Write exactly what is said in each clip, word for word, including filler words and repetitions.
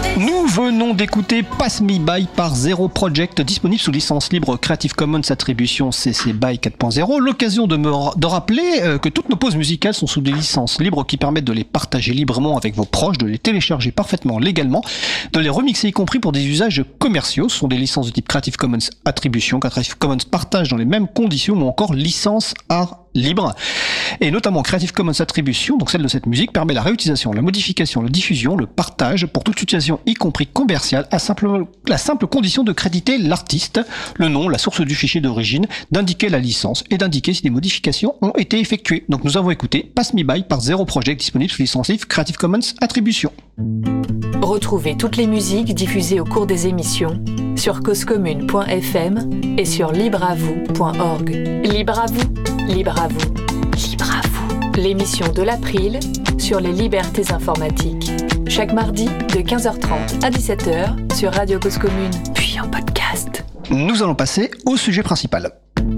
Nous venons d'écouter Pass Me By par Zero Project, disponible sous licence libre Creative Commons Attribution C C B Y quatre point zéro. L'occasion de me de rappeler euh, que toutes nos pauses musicales sont sous des licences libres qui permettent de les partager librement avec vos proches, de les télécharger parfaitement légalement, de les remixer y compris pour des usages commerciaux. Ce sont des licences de type Creative Commons Attribution, Creative Commons partage dans les mêmes conditions ou encore licence art libre. Et notamment Creative Commons Attribution, donc celle de cette musique, permet la réutilisation, la modification, la diffusion, le partage pour toute utilisation y compris commerciale à simple, la simple condition de créditer l'artiste, le nom, la source du fichier d'origine, d'indiquer la licence et d'indiquer si des modifications ont été effectuées. Donc nous avons écouté Pass Me By par Zero Project, disponible sous licence libre Creative Commons Attribution. Retrouvez toutes les musiques diffusées au cours des émissions sur cause commune point f m et sur libre à vous point org. Libre à vous, libre à vous, libre à vous. L'émission de l'April sur les libertés informatiques. Chaque mardi de quinze heures trente à dix-sept heures sur Radio Cause Commune, puis en podcast. Nous allons passer au sujet principal.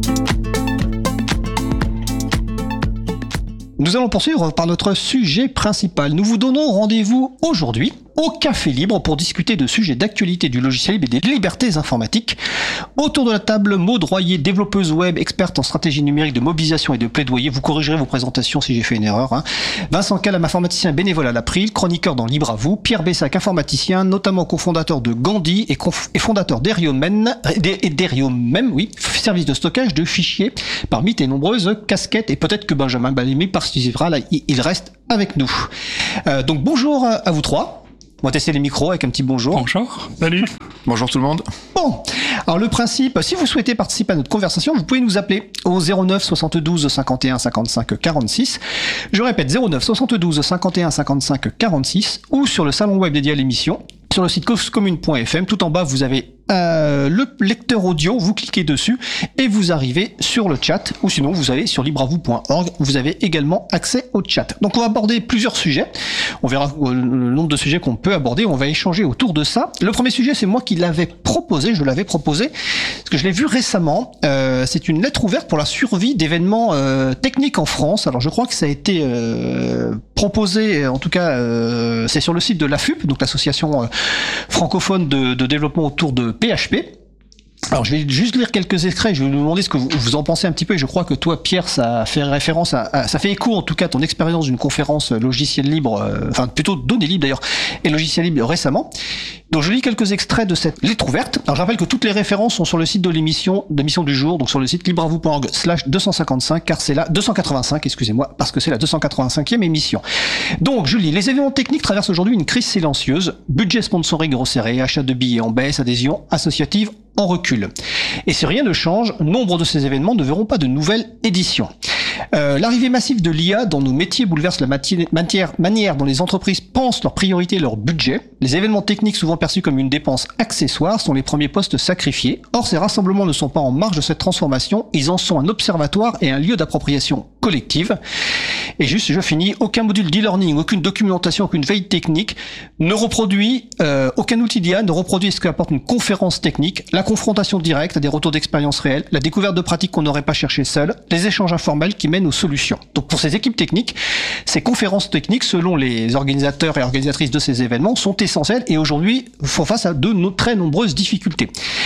Nous allons poursuivre par notre sujet principal. Nous vous donnons rendez-vous aujourd'hui au Café Libre pour discuter de sujets d'actualité du logiciel libre et des libertés informatiques. Autour de la table, Maud Royer, développeuse web, experte en stratégie numérique de mobilisation et de plaidoyer. Vous corrigerez vos présentations si j'ai fait une erreur. Hein. Vincent Calam, informaticien bénévole à l'April, chroniqueur dans Libre à vous. Pierre Bessac, informaticien, notamment cofondateur de Gandhi et, conf- et fondateur d'Eriomem, d'Eriomem, oui, service de stockage de fichiers parmi tes nombreuses casquettes. Et peut-être que Benjamin Balémy participera, là, il reste avec nous. Euh, donc bonjour à vous trois. On va tester les micros avec un petit bonjour. Bonjour. Salut. Bonjour tout le monde. Bon, alors le principe, si vous souhaitez participer à notre conversation, vous pouvez nous appeler au zéro neuf soixante-douze cinquante et un cinquante-cinq quarante-six. Je répète, zéro neuf soixante-douze cinquante et un cinquante-cinq quarante-six ou sur le salon web dédié à l'émission, sur le site cause commune point f m. Tout en bas, vous avez euh, le lecteur audio, vous cliquez dessus et vous arrivez sur le chat, ou sinon vous allez sur libre à vous point org, vous avez également accès au chat. Donc on va aborder plusieurs sujets, on verra le nombre de sujets qu'on peut aborder, on va échanger autour de ça. Le premier sujet, c'est moi qui l'avais proposé, je l'avais proposé, parce que je l'ai vu récemment, euh, c'est une lettre ouverte pour la survie d'événements euh, techniques en France. Alors je crois que ça a été euh, proposé, en tout cas euh, c'est sur le site de l'A F U P, donc l'association euh, francophone de, de développement autour de P H P. Alors je vais juste lire quelques extraits, je vais vous demander ce que vous, vous en pensez un petit peu, et je crois que toi Pierre, ça fait référence à, à ça fait écho en tout cas à ton expérience d'une conférence logiciel libre, euh, enfin plutôt données libres d'ailleurs, et logiciel libre récemment. Donc je lis quelques extraits de cette lettre ouverte. Alors je rappelle que toutes les références sont sur le site de l'émission, de l'émission du jour, donc sur le site libre à vous point org slash deux cent cinquante-cinq, car c'est la deux cent quatre-vingt-cinq, excusez-moi, parce que c'est la deux cent quatre-vingt-cinquième émission. Donc je lis, les événements techniques traversent aujourd'hui une crise silencieuse, budget sponsoring resserré, achat de billets en baisse, adhésion associative en recul. Et si rien ne change, nombre de ces événements ne verront pas de nouvelle édition. Euh, l'arrivée massive de l'I A dans nos métiers bouleverse la matière, matière, manière dont les entreprises pensent leurs priorités et leur budget. Les événements techniques, souvent perçus comme une dépense accessoire, sont les premiers postes sacrifiés. Or, ces rassemblements ne sont pas en marge de cette transformation, ils en sont un observatoire et un lieu d'appropriation collective. Et juste, je finis, aucun module d'e-learning, aucune documentation, aucune veille technique ne reproduit, euh, aucun outil d'I A ne reproduit ce qu'apporte une conférence technique, la confrontation directe à des retours d'expérience réels, la découverte de pratiques qu'on n'aurait pas cherchées seul, les échanges informels qui mènent aux solutions. Donc pour ces équipes techniques, ces conférences techniques, selon les organisateurs et organisatrices de ces événements, sont essentielles et aujourd'hui font face à de no- très nombreuses difficultés.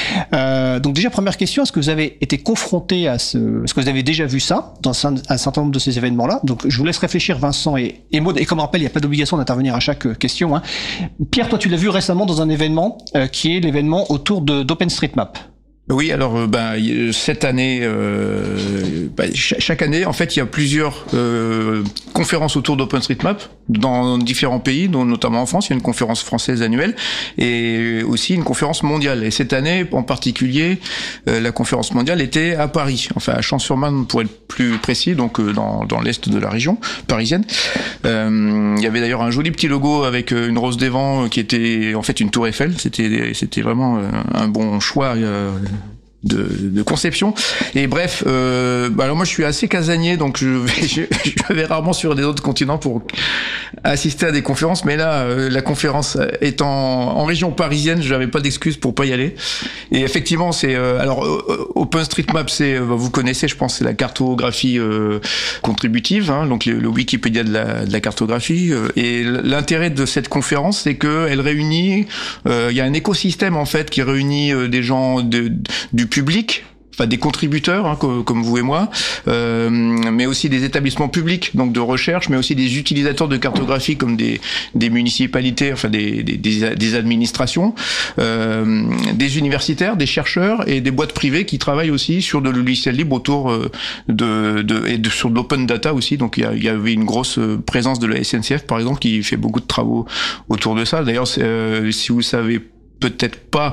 Euh, donc déjà, première question, est-ce que vous avez été confronté à ce... Est-ce que vous avez déjà vu ça dans un, un certain nombre de ces événements-là? Donc je vous laisse réfléchir, Vincent et, et Maud. Et comme rappel, il n'y a pas d'obligation d'intervenir à chaque euh, question. Hein. Pierre, toi tu l'as vu récemment dans un événement euh, qui est l'événement autour de, d'OpenStreetMap. Oui, alors euh, ben, cette année, euh, ben, ch- chaque année, en fait, il y a plusieurs euh, conférences autour d'OpenStreetMap dans différents pays, dont notamment en France. Il y a une conférence française annuelle et aussi une conférence mondiale. Et cette année, en particulier, euh, la conférence mondiale était à Paris, enfin à Champs-sur-Marne pour être plus précis, donc euh, dans, dans l'est de la région parisienne. Euh, il y avait d'ailleurs un joli petit logo avec euh, une rose des vents qui était en fait une tour Eiffel. C'était, c'était vraiment euh, un bon choix. Euh, de, de conception. Et bref, euh, bah alors moi je suis assez casanier, donc je vais, je, je vais rarement sur des autres continents pour assister à des conférences. Mais là, euh, la conférence étant en région parisienne, j'avais pas d'excuse pour pas y aller. Et effectivement, c'est euh, alors euh, OpenStreetMap, c'est euh, vous connaissez, je pense, c'est la cartographie euh, contributive, hein, donc le, le Wikipédia de la, de la cartographie. Euh, et l'intérêt de cette conférence, c'est que elle réunit, euh, il y a un écosystème en fait qui réunit euh, des gens de, du public. Enfin, des contributeurs, hein, comme, comme vous et moi, euh, mais aussi des établissements publics, donc de recherche, mais aussi des utilisateurs de cartographie comme des, des municipalités, enfin des, des, des administrations, euh, des universitaires, des chercheurs et des boîtes privées qui travaillent aussi sur de logiciels libres autour de, de et de, sur de l'open data aussi. Donc il y, a, il y avait une grosse présence de la S N C F par exemple qui fait beaucoup de travaux autour de ça. D'ailleurs, euh, si vous savez peut-être pas,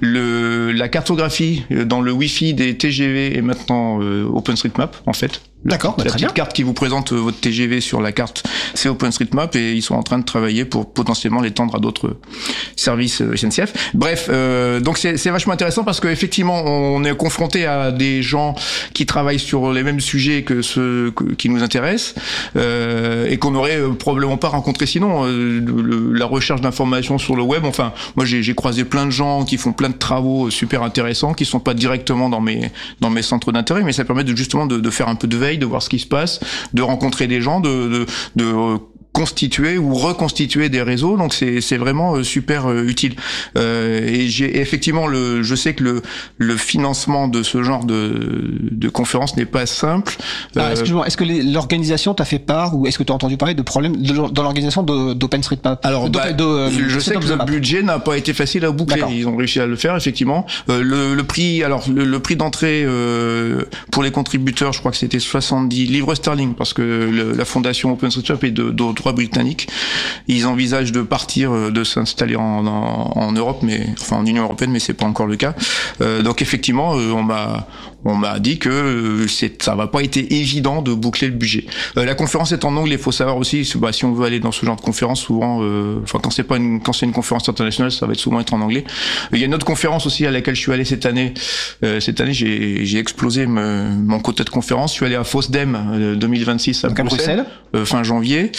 le la cartographie dans le Wi-Fi des T G V est maintenant euh, OpenStreetMap en fait. D'accord, bah, la très petite bien. carte qui vous présente votre T G V sur la carte, c'est OpenStreetMap et ils sont en train de travailler pour potentiellement l'étendre à d'autres services S N C F. Bref, euh, donc c'est, c'est vachement intéressant parce qu'effectivement on est confronté à des gens qui travaillent sur les mêmes sujets que ceux que, qui nous intéressent euh, et qu'on n'aurait probablement pas rencontré sinon. Euh, le, la recherche d'informations sur le web, enfin moi j'ai, j'ai croisé plein de gens qui font plein de travaux super intéressants qui sont pas directement dans mes dans mes centres d'intérêt, mais ça permet de justement de, de faire un peu de veille, de voir ce qui se passe, de rencontrer des gens, de, de, de constituer ou reconstituer des réseaux, donc c'est c'est vraiment super euh, utile. Euh, et j'ai effectivement le, je sais que le le financement de ce genre de de conférence n'est pas simple. Ah, euh, excuse-moi, est-ce que les, l'organisation t'a fait part ou est-ce que tu as entendu parler de problèmes de, dans l'organisation de, d'OpenStreetMap? Alors, de, bah, de, euh, je sais que le budget n'a pas été facile à boucler. D'accord. Ils ont réussi à le faire, effectivement. Euh, le, le prix, alors le, le prix d'entrée euh, pour les contributeurs, je crois que c'était soixante-dix livres sterling, parce que le, la fondation OpenStreetMap est de, de droit britannique. Ils envisagent de partir, de s'installer en, en, en Europe, mais enfin en Union européenne, mais c'est pas encore le cas. Euh, donc effectivement, euh, on m'a on m'a dit que c'est, ça va pas été évident de boucler le budget. Euh, la conférence est en anglais. Il faut savoir aussi, bah, si on veut aller dans ce genre de conférence, souvent, euh, enfin quand c'est pas une, quand c'est une conférence internationale, ça va être souvent être en anglais. Il y a une autre conférence aussi à laquelle je suis allé cette année. Euh, cette année, j'ai, j'ai explosé me, mon quota de conférences. Je suis allé à FOSDEM euh, deux mille vingt-six à Bruxelles, Bruxelles. Euh, fin janvier.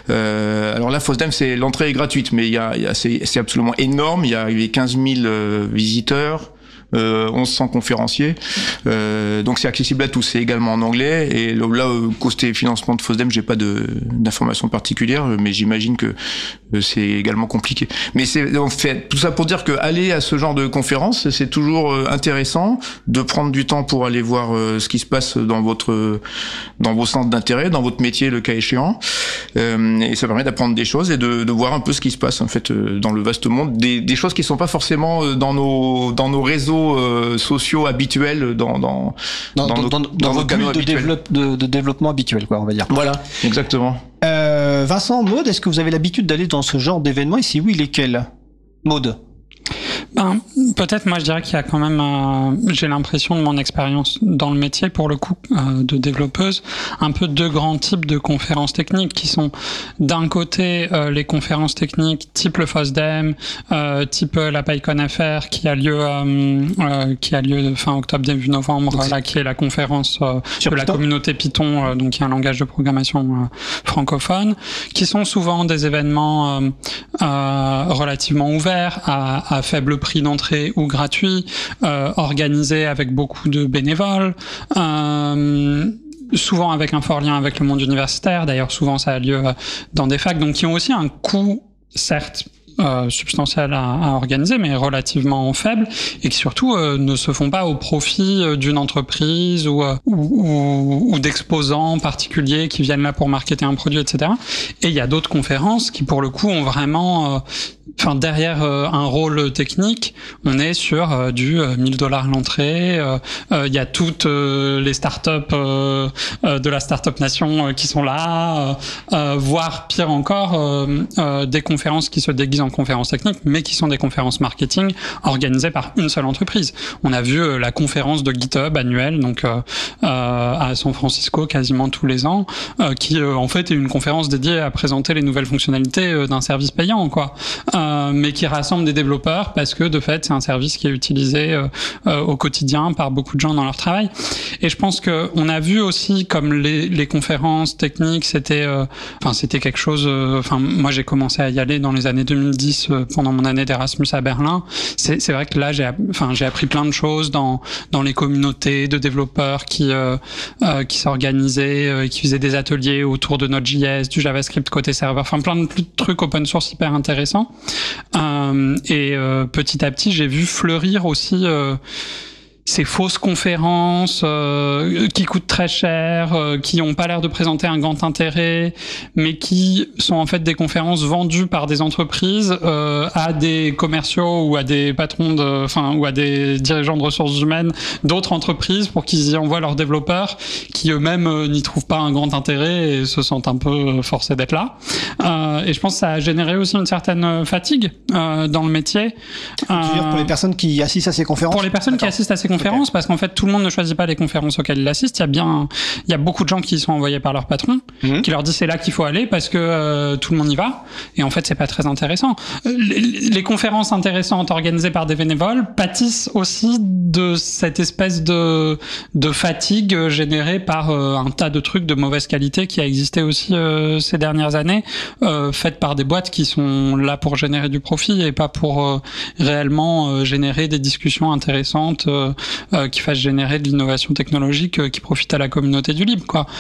Euh, alors là, FOSDEM, c'est l'entrée est gratuite, mais il y a, il y a c'est, c'est absolument énorme. Il y a arrivé quinze mille euh, visiteurs. Euh, onze cents conférenciers, euh, donc c'est accessible à tous, c'est également en anglais. Et là, euh, côté financement de FOSDEM, j'ai pas de d'informations particulières, mais j'imagine que euh, c'est également compliqué. Mais c'est en fait tout ça pour dire que aller à ce genre de conférence, c'est toujours euh, intéressant de prendre du temps pour aller voir euh, ce qui se passe dans votre dans vos centres d'intérêt, dans votre métier, le cas échéant. Euh, et ça permet d'apprendre des choses et de, de voir un peu ce qui se passe en fait euh, dans le vaste monde, des, des choses qui sont pas forcément euh, dans nos dans nos réseaux Euh, sociaux habituels dans dans dans, dans, dans, dans, dans vos canaux de, développe, de, de développement habituel, quoi, on va dire. Voilà, exactement. Euh, Vincent, Maud, est-ce que vous avez l'habitude d'aller dans ce genre d'événements et si oui, lesquels? Maud. Ben, peut-être, moi, je dirais qu'il y a quand même, euh, j'ai l'impression de mon expérience dans le métier, pour le coup, euh, de développeuse, un peu deux grands types de conférences techniques qui sont, d'un côté, euh, les conférences techniques type le FOSDEM, euh, type la PyCon F R, qui a lieu, euh, euh, qui a lieu fin octobre, début novembre, donc, là, qui est la conférence euh, de Python. La communauté Python, euh, donc qui est un langage de programmation euh, francophone, qui sont souvent des événements euh, euh, relativement ouverts, à, à faible prix d'entrée ou gratuit, euh, organisé avec beaucoup de bénévoles, euh, souvent avec un fort lien avec le monde universitaire. D'ailleurs, souvent ça a lieu dans des facs, donc qui ont aussi un coût, certes, Euh, substantiels à, à organiser, mais relativement faibles, et qui surtout euh, ne se font pas au profit euh, d'une entreprise ou, euh, ou, ou, ou d'exposants particuliers qui viennent là pour marketer un produit, et cetera. Et il y a d'autres conférences qui, pour le coup, ont vraiment... Euh, Enfin, derrière euh, un rôle technique, on est sur euh, du euh, mille dollars l'entrée. Il euh, euh, y a toutes euh, les startups euh, euh, de la Startup Nation euh, qui sont là, euh, euh, voire pire encore, euh, euh, des conférences qui se déguisent soi-disant conférences techniques, mais qui sont des conférences marketing organisées par une seule entreprise. On a vu euh, la conférence de GitHub annuelle, donc euh, euh, à San Francisco quasiment tous les ans, euh, qui euh, en fait est une conférence dédiée à présenter les nouvelles fonctionnalités euh, d'un service payant, quoi, euh, mais qui rassemble des développeurs parce que de fait c'est un service qui est utilisé euh, euh, au quotidien par beaucoup de gens dans leur travail. Et je pense que on a vu aussi comme les, les conférences techniques, c'était, euh, enfin c'était quelque chose. Enfin, euh, moi j'ai commencé à y aller dans les années deux mille dix euh, pendant mon année d'Erasmus à Berlin. C'est, c'est vrai que là j'ai, enfin j'ai appris plein de choses dans dans les communautés de développeurs qui euh, euh, qui s'organisaient, euh, qui faisaient des ateliers autour de Node.js, du JavaScript côté serveur, enfin plein de trucs open source hyper intéressants. Euh, et euh, petit à petit j'ai vu fleurir aussi euh, ces fausses conférences euh, qui coûtent très cher, euh, qui ont pas l'air de présenter un grand intérêt, mais qui sont en fait des conférences vendues par des entreprises euh, à des commerciaux ou à des patrons de, enfin ou à des dirigeants de ressources humaines d'autres entreprises pour qu'ils y envoient leurs développeurs, qui eux-mêmes euh, n'y trouvent pas un grand intérêt et se sentent un peu forcés d'être là. Euh, et je pense que ça a généré aussi une certaine fatigue euh, dans le métier. Tu veux dire pour les personnes qui assistent à ces conférences ? Pour les personnes D'accord. qui assistent à ces conférences, okay. Parce qu'en fait tout le monde ne choisit pas les conférences auxquelles il assiste. Il y a bien, il y a beaucoup de gens qui y sont envoyés par leur patron, mmh. qui leur dit c'est là qu'il faut aller parce que euh, tout le monde y va. Et en fait c'est pas très intéressant. Les, les conférences intéressantes organisées par des bénévoles pâtissent aussi de cette espèce de de fatigue générée par euh, un tas de trucs de mauvaise qualité qui a existé aussi euh, ces dernières années, euh, faites par des boîtes qui sont là pour générer du profit et pas pour euh, réellement euh, générer des discussions intéressantes. Euh, Euh, qui fasse générer de l'innovation technologique euh, qui profite à la communauté du libre, quoi.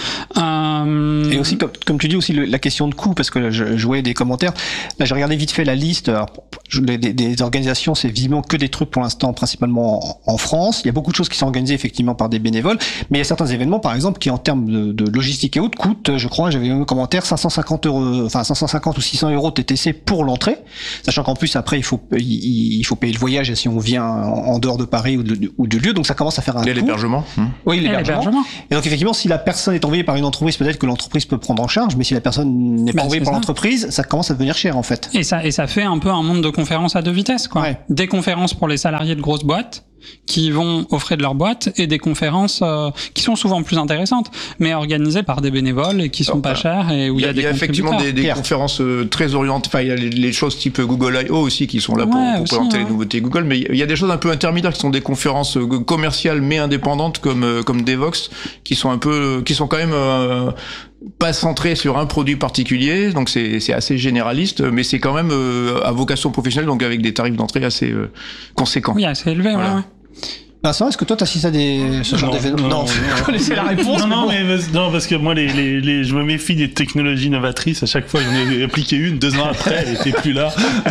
Euh... Et aussi, comme, comme tu dis, aussi le, la question de coût, parce que là, je, je voyais des commentaires. Là, j'ai regardé vite fait la liste. Alors, des, des organisations, c'est visiblement que des trucs pour l'instant, principalement en, en France. Il y a beaucoup de choses qui sont organisées effectivement par des bénévoles, mais il y a certains événements, par exemple, qui en termes de, de logistique et autres coûtent, je crois, j'avais un commentaire, cinq cent cinquante euros, enfin cinq cent cinquante ou six cents euros T T C pour l'entrée, sachant qu'en plus après il faut il, il faut payer le voyage si on vient en, en dehors de Paris ou de, ou de lieu, donc ça commence à faire un et coût. l'hébergement. Mmh. Oui, l'hébergement. l'hébergement. Et donc effectivement, si la personne est envoyée par une entreprise, peut-être que l'entreprise peut prendre en charge, mais si la personne n'est pas bah, envoyée par ça. l'entreprise, ça commence à devenir cher en fait. Et ça et ça fait un peu un monde de conférences à deux vitesses, quoi. Ouais. Des conférences pour les salariés de grosses boîtes qui vont aux frais de leur boîte et des conférences euh, qui sont souvent plus intéressantes, mais organisées par des bénévoles et qui sont Alors, pas chères et où il y, y a des Il y a effectivement des, des conférences euh, très orientées. Enfin, il y a les, les choses type Google I O aussi qui sont là pour, ouais, pour aussi, présenter ouais. les nouveautés Google, mais il y a des choses un peu intermédiaires qui sont des conférences euh, commerciales mais indépendantes comme euh, comme Devox, qui sont un peu, qui sont quand même euh, pas centré sur un produit particulier, donc c'est c'est assez généraliste, mais c'est quand même euh, à vocation professionnelle, donc avec des tarifs d'entrée assez euh, conséquents. Oui, assez élevés, voilà. ouais. ouais. Vincent, est-ce que toi t'assistes à des ce genre d'événements? Non, vous connaissez la réponse. Non, non, mais, bon. mais non, parce que moi, les, les, les, je me méfie des technologies novatrices. À chaque fois, j'en ai appliqué une, deux ans après, elle était plus là.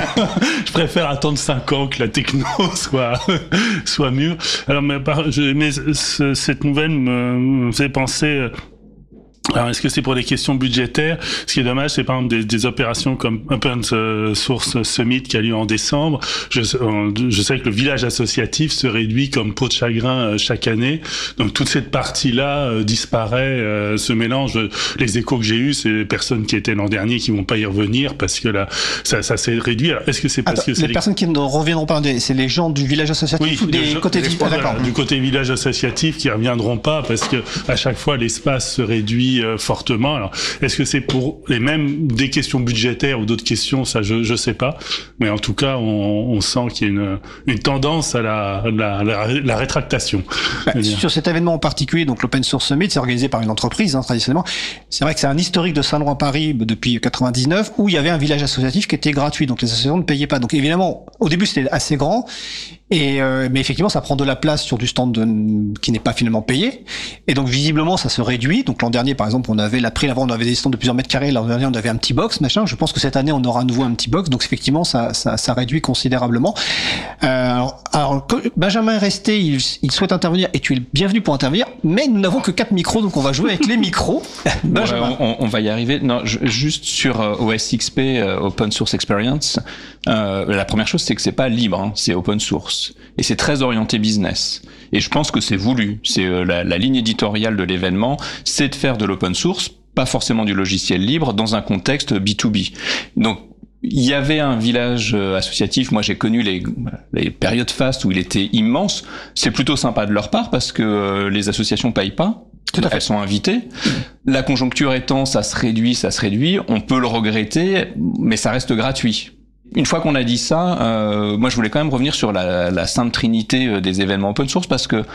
Je préfère attendre cinq ans que la techno soit soit mûre. Alors, mais, par, je, mais ce, cette nouvelle me, me fait penser. Alors, est-ce que c'est pour des questions budgétaires? Ce qui est dommage, c'est par exemple des, des opérations comme Open Source Summit qui a lieu en décembre. Je, je sais que le village associatif se réduit comme peau de chagrin chaque année. Donc, toute cette partie-là euh, disparaît, euh, se mélange. Les échos que j'ai eus, c'est les personnes qui étaient l'an dernier qui vont pas y revenir parce que là, ça, ça s'est réduit. Alors, est-ce que c'est parce Attends, que c'est les, les personnes qui ne reviendront pas, c'est les gens du village associatif oui, ou des côtés des, ah, d'accord. Du côté village associatif qui reviendront pas parce que à chaque fois l'espace se réduit fortement. Alors, est-ce que c'est pour les mêmes des questions budgétaires ou d'autres questions? Ça, je je sais pas. Mais en tout cas, on, on sent qu'il y a une une tendance à la la la, la rétractation. Bah, sur cet événement en particulier, donc l'Open Source Summit, c'est organisé par une entreprise hein, traditionnellement. C'est vrai que c'est un historique de Saint-Laurent Paris depuis quatre-vingt-dix-neuf où il y avait un village associatif qui était gratuit, donc les associations ne payaient pas. Donc évidemment, au début c'était assez grand. Et euh, mais effectivement, ça prend de la place sur du stand de, qui n'est pas finalement payé. Et donc visiblement, ça se réduit. Donc l'an dernier, par exemple, on avait la prix avant, on avait des stands de plusieurs mètres carrés. L'an dernier, on avait un petit box, machin. Je pense que cette année, on aura à nouveau un petit box. Donc effectivement, ça, ça, ça réduit considérablement. Euh, alors, alors, Benjamin est resté, il, il souhaite intervenir et tu es le bienvenu pour intervenir. Mais nous n'avons que quatre micros, donc on va jouer avec les micros. Benjamin. Ouais, on, on va y arriver. Non, je, juste sur euh, O S X P, euh, Open Source Experience. Euh, la première chose, c'est que c'est pas libre, hein, c'est open source. Et c'est très orienté business. Et je pense que c'est voulu. C'est euh, la, la ligne éditoriale de l'événement, c'est de faire de l'open source, pas forcément du logiciel libre, dans un contexte B deux B. Donc, il y avait un village associatif. Moi, j'ai connu les, les périodes fastes où il était immense. C'est plutôt sympa de leur part parce que les associations payent pas. Tout à fait. Elles sont invitées. La conjoncture étant, ça se réduit, ça se réduit. On peut le regretter, mais ça reste gratuit. Une fois qu'on a dit ça, euh, moi je voulais quand même revenir sur la, la sainte trinité des événements open source parce que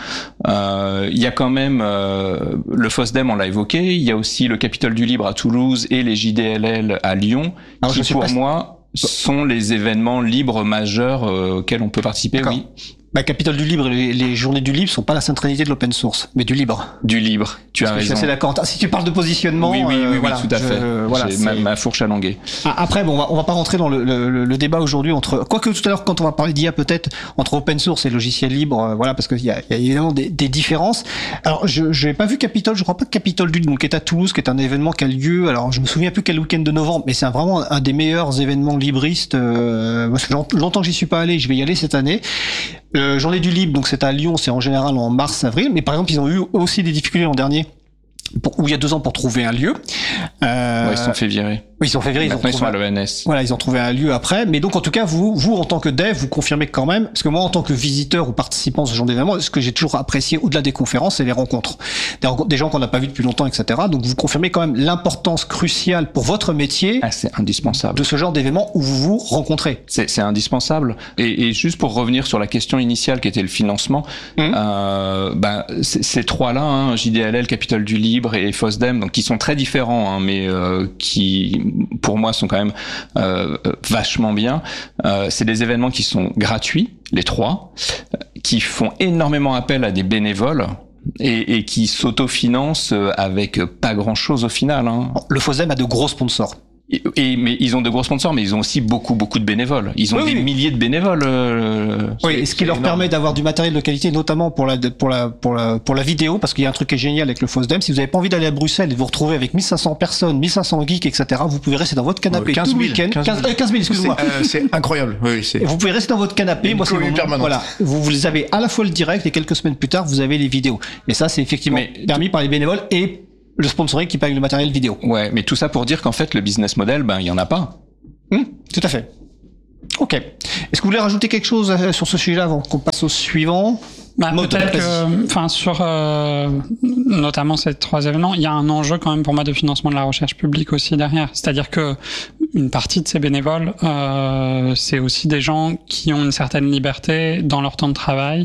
euh, il y a quand même euh, le FOSDEM, on l'a évoqué, il y a aussi le Capitole du Libre à Toulouse et les J D L L à Lyon, alors, qui pour pas... moi sont les événements libres majeurs euh, auxquels on peut participer. D'accord. Oui. Bah, Capitole du Libre et les, les Journées du Libre sont pas la sainte trinité de l'open source, mais du libre. Du libre, tu as raison. Je suis assez d'accord. Si tu parles de positionnement, oui, oui, oui, euh, oui, voilà, tout à je, fait. Euh, voilà, J'ai ma, ma fourche à languer. Après, bon, on va, on va pas rentrer dans le, le, le débat aujourd'hui entre, quoique tout à l'heure, quand on va parler d'I A, peut-être entre open source et logiciel libre, euh, voilà, parce qu'il y a, il y a évidemment des, des différences. Alors, je, je n'ai pas vu Capitole, je crois pas que Capitole du Libre, qui est à Toulouse, qui est un événement qui a lieu. Alors, je me souviens plus quel week-end de novembre, mais c'est un, vraiment un des meilleurs événements libristes. Euh, parce que longtemps que j'y suis pas allé, je vais y aller cette année. Euh, Journée du Libre, donc c'est à Lyon, c'est en général en mars-avril, mais par exemple ils ont eu aussi des difficultés l'an dernier, pour, ou il y a deux ans pour trouver un lieu. Euh, ouais, ils se sont fait virer. Oui, ils sont fait virer. Ils, ont ils sont à l'E N S. Voilà, ils ont trouvé un lieu après. Mais donc, en tout cas, vous, vous, en tant que dev, vous confirmez quand même, parce que moi, en tant que visiteur ou participant à ce genre d'événement, ce que j'ai toujours apprécié au-delà des conférences, c'est les rencontres. Des, rencontres, des gens qu'on n'a pas vus depuis longtemps, et cetera. Donc, vous confirmez quand même l'importance cruciale pour votre métier. Ah, c'est indispensable. De ce genre d'événement où vous vous rencontrez. C'est, c'est indispensable. Et, et juste pour revenir sur la question initiale qui était le financement, mmh. euh, ben, c- ces trois-là, hein, J D L L, Capitole du Libre et FOSDEM, donc qui sont très différents, hein, mais euh, qui, pour moi, sont quand même euh, vachement bien. Euh, c'est des événements qui sont gratuits, les trois, qui font énormément appel à des bénévoles et, et qui s'autofinancent avec pas grand-chose au final. Hein. Le FOSDEM a de gros sponsors. Et, et, mais ils ont de gros sponsors, mais ils ont aussi beaucoup, beaucoup de bénévoles. Ils ont oui, des oui. milliers de bénévoles. Euh, oui, et ce qui leur énorme. permet d'avoir du matériel de qualité, notamment pour la, pour la, pour la, pour la vidéo, parce qu'il y a un truc qui est génial avec le FOSDEM. Si vous n'avez pas envie d'aller à Bruxelles et de vous retrouver avec mille cinq cents personnes, mille cinq cents geeks, et cetera, vous pouvez rester dans votre canapé quinze tout mille, le week-end. quinze mille, quinze mille, excuse-moi. C'est, euh, c'est incroyable. Oui, c'est... Et vous pouvez rester dans votre canapé. Moi, c'est mon, voilà. Vous, vous les avez à la fois le direct et quelques semaines plus tard, vous avez les vidéos. Et ça, c'est effectivement mais, permis par les bénévoles et le sponsoring qui paye le matériel vidéo. Ouais, mais tout ça pour dire qu'en fait, le business model, ben, il y en a pas. Mmh, tout à fait. Ok. Est-ce que vous voulez rajouter quelque chose sur ce sujet avant qu'on passe au suivant? Bah, peut-être que, enfin, sur euh, notamment ces trois événements, il y a un enjeu quand même pour moi de financement de la recherche publique aussi derrière. C'est-à-dire que une partie de ces bénévoles, euh, c'est aussi des gens qui ont une certaine liberté dans leur temps de travail,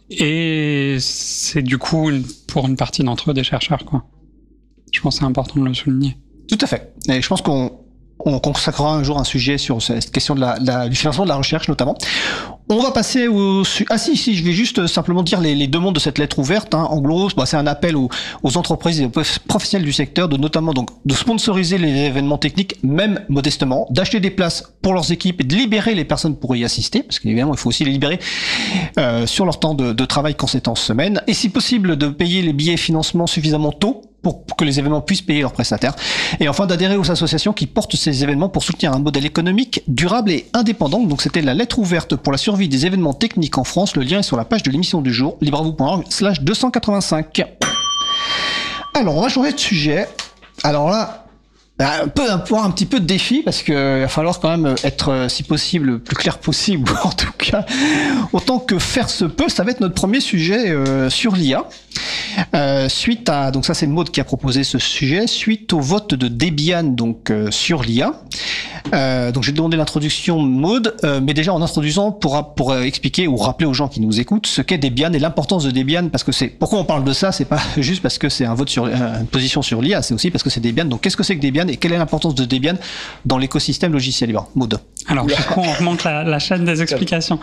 et c'est du coup une, pour une partie d'entre eux des chercheurs, quoi. Je pense que c'est important de le souligner. Tout à fait. Et je pense qu'on on consacrera un jour un sujet sur cette question de la, la, du financement de la recherche notamment. On va passer au... Ah si, si, je vais juste simplement dire les, les demandes de cette lettre ouverte. Hein. En gros, bah, c'est un appel aux, aux entreprises et aux professionnels du secteur de notamment donc de sponsoriser les événements techniques, même modestement, d'acheter des places pour leurs équipes et de libérer les personnes pour y assister, parce qu'évidemment, il faut aussi les libérer euh, sur leur temps de, de travail quand c'est en semaine, et si possible, de payer les billets financement suffisamment tôt pour que les événements puissent payer leurs prestataires. Et enfin, d'adhérer aux associations qui portent ces événements pour soutenir un modèle économique durable et indépendant. Donc, c'était la lettre ouverte pour la survie des événements techniques en France. Le lien est sur la page de l'émission du jour, libravou point org slash deux cent quatre-vingt-cinq. Alors, on va changer de sujet. Alors là, un peu, un, un petit peu de défi, parce que il va falloir quand même être, si possible, le plus clair possible, en tout cas, autant que faire se peut. Ça va être notre premier sujet euh, sur l'I A. Euh, suite à, donc ça c'est Maud qui a proposé ce sujet, suite au vote de Debian donc euh, sur l'I A. Euh, donc j'ai demandé l'introduction de Maud, euh, mais déjà en introduisant pour pour euh, expliquer ou rappeler aux gens qui nous écoutent ce qu'est Debian et l'importance de Debian, parce que c'est pourquoi on parle de ça, c'est pas juste parce que c'est un vote sur euh, une position sur l'I A, c'est aussi parce que c'est Debian. Donc qu'est-ce que c'est que Debian et quelle est l'importance de Debian dans l'écosystème logiciel libre? Maud. Alors du coup on remonte la, la chaîne des explications.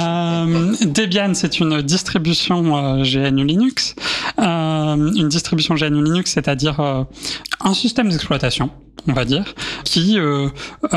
Euh, Debian c'est une distribution euh, G N U Linux. Euh, une distribution G N U Linux, c'est-à-dire euh, un système d'exploitation, on va dire, qui euh,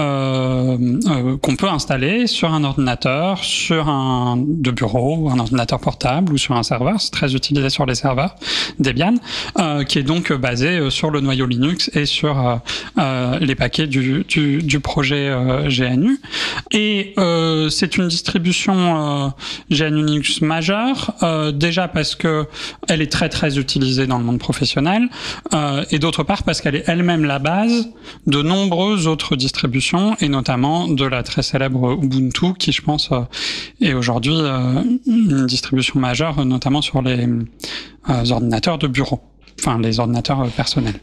euh, euh, qu'on peut installer sur un ordinateur, sur un de bureau, un ordinateur portable ou sur un serveur. C'est très utilisé sur les serveurs Debian, euh, qui est donc basé sur le noyau Linux et sur euh, euh, les paquets du, du, du projet euh, G N U. Et euh, c'est une distribution euh, G N U Linux majeure, euh, déjà parce que elle est très très utilisée dans le monde professionnel, euh, et d'autre part parce qu'elle est elle-même la base de nombreuses autres distributions, et notamment de la très célèbre Ubuntu, qui, je pense, euh, est aujourd'hui euh, une distribution majeure, notamment sur les euh, ordinateurs de bureau. Enfin, les ordinateurs personnels.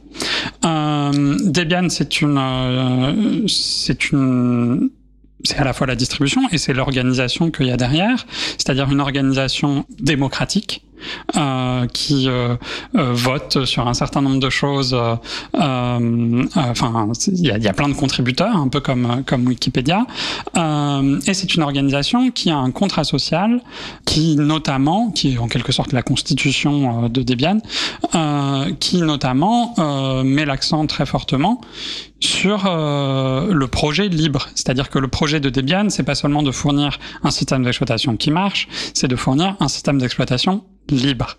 Euh, Debian, c'est une, euh, c'est une, c'est à la fois la distribution et c'est l'organisation qu'il y a derrière, c'est-à-dire une organisation démocratique. Euh, qui euh, euh, vote sur un certain nombre de choses. Euh, euh, enfin, il y a, y a plein de contributeurs, un peu comme comme Wikipédia. Euh, et c'est une organisation qui a un contrat social, qui notamment, qui est en quelque sorte la constitution de Debian, euh, qui notamment euh, met l'accent très fortement sur euh, le projet libre. C'est-à-dire que le projet de Debian, c'est pas seulement de fournir un système d'exploitation qui marche, c'est de fournir un système d'exploitation libre.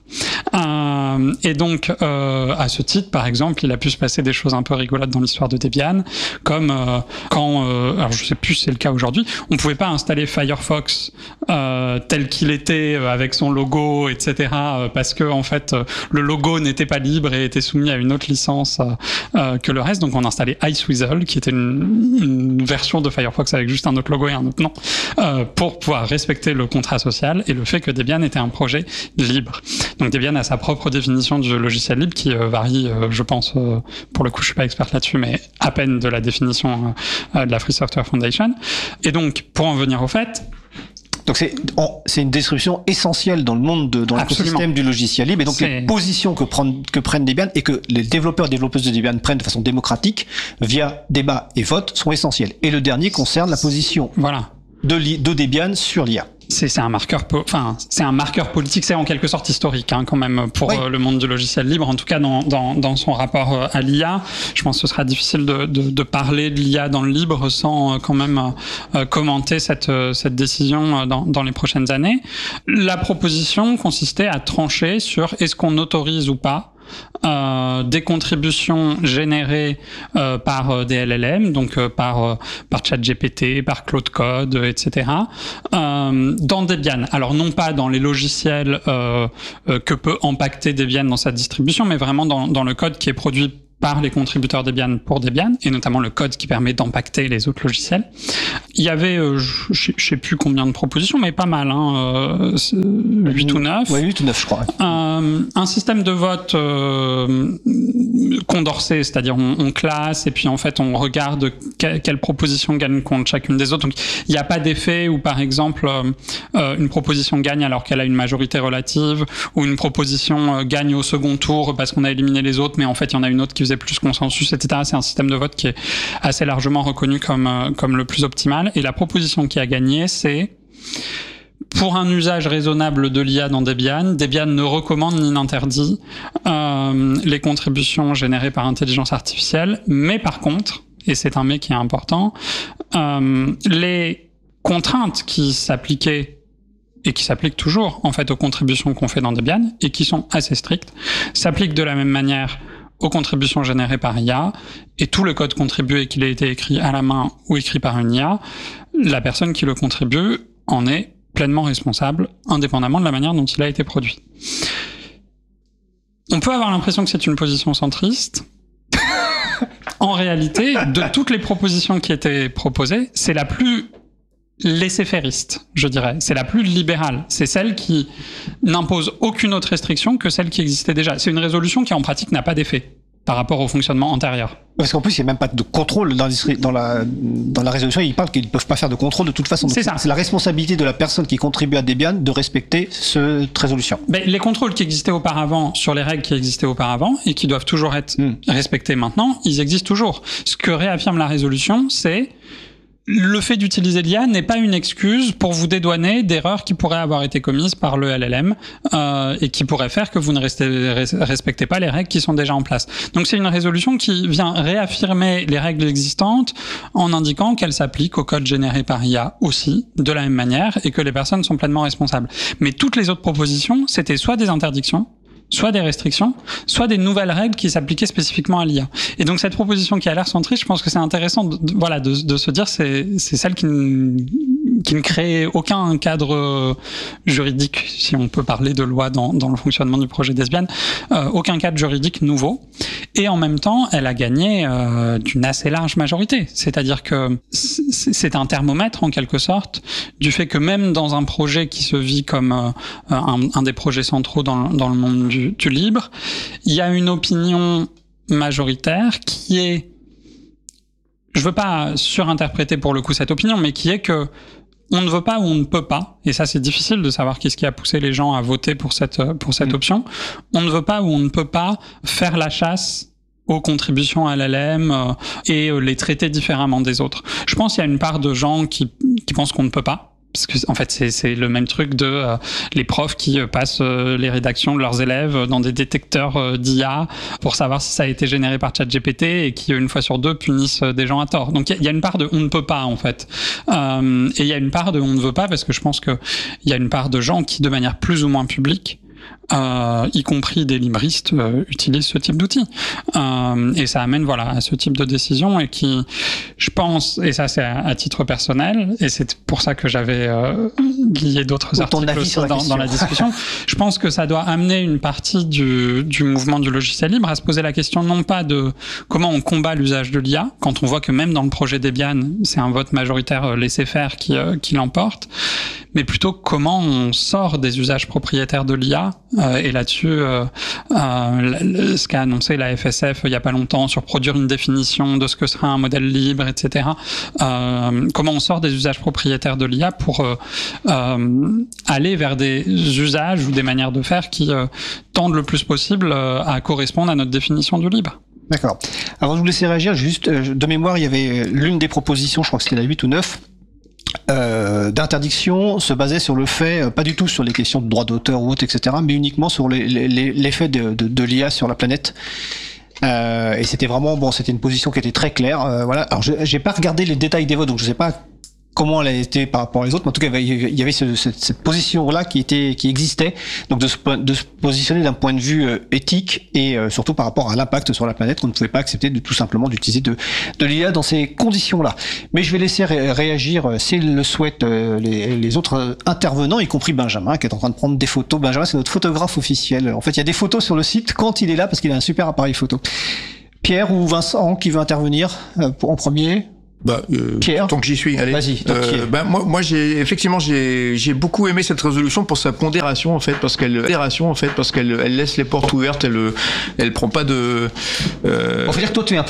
Euh, et donc, euh, à ce titre, par exemple, il a pu se passer des choses un peu rigolotes dans l'histoire de Debian, comme euh, quand, euh, alors je sais plus si c'est le cas aujourd'hui, on pouvait pas installer Firefox euh, tel qu'il était, euh, avec son logo, et cetera, euh, parce que en fait, euh, le logo n'était pas libre et était soumis à une autre licence euh, euh, que le reste. Donc, on installait Iceweasel, qui était une, une version de Firefox avec juste un autre logo et un autre nom, euh, pour pouvoir respecter le contrat social et le fait que Debian était un projet libre. Donc Debian a sa propre définition du logiciel libre qui euh, varie, euh, je pense, euh, pour le coup je suis pas expert là-dessus, mais à peine de la définition euh, de la Free Software Foundation. Et donc, pour en venir au fait... Donc c'est, on, c'est une distribution essentielle dans le monde, de, dans l'écosystème du logiciel libre, et donc c'est... les positions que, prennent, que prennent Debian et que les développeurs et développeuses de Debian prennent de façon démocratique via débat et vote sont essentielles. Et le dernier concerne la position voilà. de, de Debian sur l'I A. C'est, c'est un marqueur, po- enfin, c'est un marqueur politique, c'est en quelque sorte historique, hein, quand même, pour oui. euh, le monde du logiciel libre. En tout cas, dans, dans, dans son rapport euh, à l'I A, je pense que ce sera difficile de, de, de parler de l'I A dans le libre sans euh, quand même euh, commenter cette, euh, cette décision euh, dans, dans les prochaines années. La proposition consistait à trancher sur est-ce qu'on autorise ou pas Euh, des contributions générées euh, par euh, des L L M, donc euh, par euh, par ChatGPT, par Claude Code, euh, et cetera. Euh, dans Debian. Alors non pas dans les logiciels euh, euh, que peut impacter Debian dans sa distribution, mais vraiment dans dans le code qui est produit par les contributeurs Debian pour Debian, et notamment le code qui permet d'impacter les autres logiciels. Il y avait, euh, je ne sais plus combien de propositions, mais pas mal, hein, euh, huit ou neuf. Oui, huit ou neuf, je crois. Euh, un système de vote euh, condensé, c'est-à-dire on, on classe, et puis en fait on regarde que, quelle proposition gagne contre chacune des autres. Donc il n'y a pas d'effet où, par exemple, euh, une proposition gagne alors qu'elle a une majorité relative, ou une proposition euh, gagne au second tour parce qu'on a éliminé les autres, mais en fait il y en a une autre qui faisait plus consensus, et cetera. C'est un système de vote qui est assez largement reconnu comme, euh, comme le plus optimal. Et la proposition qui a gagné, c'est pour un usage raisonnable de l'I A dans Debian, Debian ne recommande ni n'interdit euh, les contributions générées par intelligence artificielle, mais par contre, et c'est un mais qui est important, euh, les contraintes qui s'appliquaient et qui s'appliquent toujours en fait aux contributions qu'on fait dans Debian et qui sont assez strictes, s'appliquent de la même manière aux contributions générées par I A, et tout le code contribué, qu'il ait été écrit à la main ou écrit par une I A, la personne qui le contribue en est pleinement responsable, indépendamment de la manière dont il a été produit. On peut avoir l'impression que c'est une position centriste. En réalité, de toutes les propositions qui étaient proposées, c'est la plus laissez-fairiste, je dirais. C'est la plus libérale. C'est celle qui n'impose aucune autre restriction que celle qui existait déjà. C'est une résolution qui, en pratique, n'a pas d'effet par rapport au fonctionnement antérieur. Parce qu'en plus, il n'y a même pas de contrôle dans, dans, la, dans la résolution. Ils parlent qu'ils ne peuvent pas faire de contrôle de toute façon. Donc, c'est ça. C'est la responsabilité de la personne qui contribue à Debian de respecter cette résolution. Mais les contrôles qui existaient auparavant sur les règles qui existaient auparavant et qui doivent toujours être mmh. respectés maintenant, ils existent toujours. Ce que réaffirme la résolution, c'est le fait d'utiliser l'I A n'est pas une excuse pour vous dédouaner d'erreurs qui pourraient avoir été commises par le L L M euh, et qui pourraient faire que vous ne restez, respectez pas les règles qui sont déjà en place. Donc c'est une résolution qui vient réaffirmer les règles existantes en indiquant qu'elles s'appliquent au code généré par I A aussi, de la même manière, et que les personnes sont pleinement responsables. Mais toutes les autres propositions, c'était soit des interdictions, soit des restrictions, soit des nouvelles règles qui s'appliquaient spécifiquement à l'I A. Et donc cette proposition qui a l'air centriste, je pense que c'est intéressant de, de, voilà, de, de se dire c'est, c'est celle qui, qui ne crée aucun cadre juridique, si on peut parler de loi dans, dans le fonctionnement du projet Despian, euh, aucun cadre juridique nouveau. Et en même temps, elle a gagné euh, d'une assez large majorité. C'est-à-dire que c'est un thermomètre, en quelque sorte, du fait que même dans un projet qui se vit comme euh, un, un des projets centraux dans, dans le monde du, du libre, il y a une opinion majoritaire qui est, je veux pas surinterpréter pour le coup cette opinion, mais qui est que on ne veut pas ou on ne peut pas, et ça c'est difficile de savoir qu'est-ce qui a poussé les gens à voter pour cette, pour cette mmh. option, on ne veut pas ou on ne peut pas faire la chasse aux contributions à l'L M euh, et euh, les traiter différemment des autres. Je pense qu'il y a une part de gens qui, qui pensent qu'on ne peut pas, parce que en fait c'est c'est le même truc de euh, les profs qui euh, passent euh, les rédactions de leurs élèves dans des détecteurs euh, d'I A pour savoir si ça a été généré par ChatGPT et qui une fois sur deux punissent euh, des gens à tort. Donc il y, y a une part de on ne peut pas en fait, euh, et il y a une part de on ne veut pas parce que je pense que il y a une part de gens qui de manière plus ou moins publique, Euh, y compris des libristes, euh, utilisent ce type d'outils. Euh, et ça amène voilà, à ce type de décision et qui, je pense, et ça c'est à, à titre personnel, et c'est pour ça que j'avais euh, lié d'autres articles dans, dans, dans la discussion, je pense que ça doit amener une partie du, du mouvement du logiciel libre à se poser la question non pas de comment on combat l'usage de l'I A, quand on voit que même dans le projet Debian, c'est un vote majoritaire laissez-faire qui, euh, qui l'emporte, mais plutôt comment on sort des usages propriétaires de l'I A. Euh, et là-dessus, euh, euh, ce qu'a annoncé la F S F il y a pas longtemps sur produire une définition de ce que sera un modèle libre, et cetera. Euh, comment on sort des usages propriétaires de l'I A pour euh, euh, aller vers des usages ou des manières de faire qui euh, tendent le plus possible euh, à correspondre à notre définition du libre. D'accord. Avant de vous laisser réagir, juste euh, de mémoire, il y avait l'une des propositions, je crois que c'était la huit ou neuf, Euh, d'interdiction se basait sur le fait, euh, pas du tout sur les questions de droit d'auteur ou autre, et cetera, mais uniquement sur les, les, l'effet de, de, de l'I A sur la planète. Euh, et c'était vraiment, bon, c'était une position qui était très claire. Euh, voilà. Alors, je, j'ai pas regardé les détails des votes, donc je sais pas comment elle a été par rapport aux autres, mais en tout cas, il y avait ce, cette, cette position-là qui était, qui existait, donc de se, de se positionner d'un point de vue euh, éthique et euh, surtout par rapport à l'impact sur la planète, qu'on ne pouvait pas accepter de tout simplement d'utiliser de, de l'I A dans ces conditions-là. Mais je vais laisser ré- réagir, euh, s'ils le souhaitent, euh, les, les autres intervenants, y compris Benjamin, qui est en train de prendre des photos. Benjamin, c'est notre photographe officiel. En fait, il y a des photos sur le site quand il est là, parce qu'il a un super appareil photo. Pierre ou Vincent qui veut intervenir euh, pour, en premier? Bah, euh, Pierre, tant que j'y suis, allez. Vas-y. Euh, bah, moi, moi, j'ai effectivement, j'ai, j'ai beaucoup aimé cette résolution pour sa pondération en fait, parce qu'elle, pondération en fait, parce qu'elle, elle laisse les portes ouvertes, elle, elle prend pas de. Euh... On va dire que toi, tu es un